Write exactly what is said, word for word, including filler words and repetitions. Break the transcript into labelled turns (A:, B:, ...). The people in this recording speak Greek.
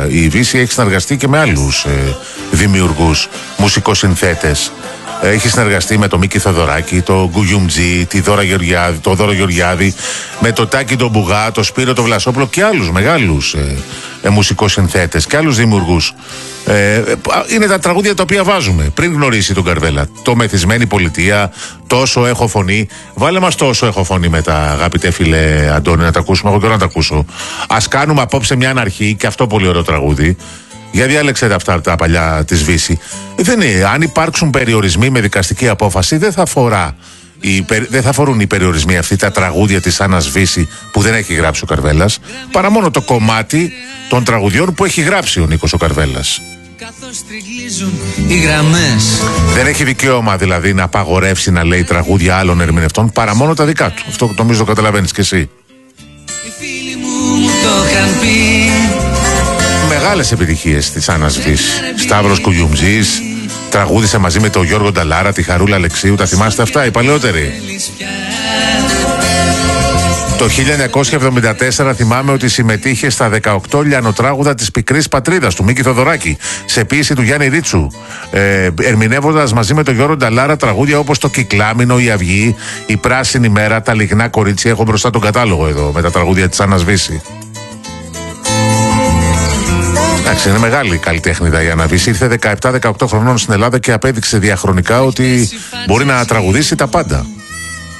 A: η Βύση έχει συνεργαστεί και με άλλους ε, δημιουργούς, μουσικοσυνθέτες. Έχει συνεργαστεί με τον Μίκη Θοδωράκη, τον Γκουγιουμτζή, τη Δώρα Γεωργιάδη, τον Δώρο Γεωργιάδη, με τον Τάκη τον Μπουγά, τον Σπύρο τον Βλασόπουλο και άλλους μεγάλους ε, ε, μουσικοσυνθέτες και άλλους δημιουργούς. Ε, είναι τα τραγούδια τα οποία βάζουμε πριν γνωρίσει τον Καρβέλα. Το Μεθυσμένη Πολιτεία, Τόσο έχω φωνή. Βάλε μας Τόσο έχω φωνή μετά, αγαπητέ φίλε Αντώνη, να τα ακούσουμε. Εγώ τώρα να τα ακούσω. Ας κάνουμε απόψε μια αναρχή, και αυτό πολύ ωραίο τραγούδι. Για διάλεξε αυτά τα παλιά της Βύση. Δεν είναι. Αν υπάρξουν περιορισμοί με δικαστική απόφαση, δεν θα αφορά. Οι, δεν θα αφορούν οι περιορισμοί αυτοί τα τραγούδια της Άννας Βύση που δεν έχει γράψει ο Καρβέλας, παρά μόνο το κομμάτι των τραγουδιών που έχει γράψει ο Νίκος ο Καρβέλας. Οι γραμμές. Δεν έχει δικαίωμα δηλαδή να απαγορεύσει να λέει τραγούδια άλλων ερμηνευτών παρά μόνο τα δικά του. Αυτό νομίζω το καταλαβαίνεις κι εσύ. Οι φίλοι μου μου το είχαν πει. Μεγάλες επιτυχίες της Άννας Βύση. Σταύρος Κουγιουμτζής τραγούδισε μαζί με τον Γιώργο Νταλάρα, τη Χαρούλα Αλεξίου. Τα θυμάστε αυτά οι παλαιότεροι? Το χίλια εννιακόσια εβδομήντα τέσσερα θυμάμαι ότι συμμετείχε στα δεκαοκτώ λιανοτράγουδα της Πικρής Πατρίδας του Μίκη Θοδωράκη, σε ποίηση του Γιάννη Ρίτσου, ε, ερμηνεύοντας μαζί με τον Γιώργο Νταλάρα τραγούδια όπως το Κυκλάμινο, η Αυγή, η Πράσινη Μέρα, τα Λιγνά Κορίτσια. Έχω μπροστά τον κατάλογο εδώ με τα τραγούδια της Άννας Βύση. Εντάξει, είναι μεγάλη καλλιτέχνηδα η Άννα Βύση. Ήρθε δεκαεπτά δεκαοκτώ χρονών στην Ελλάδα και απέδειξε διαχρονικά ότι μπορεί να τραγουδήσει τα πάντα.